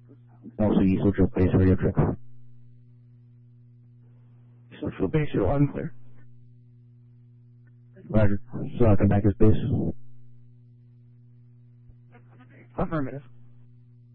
Also, social base radio trick. Social base, you're unclear. Roger. So I'll come back to space. Affirmative.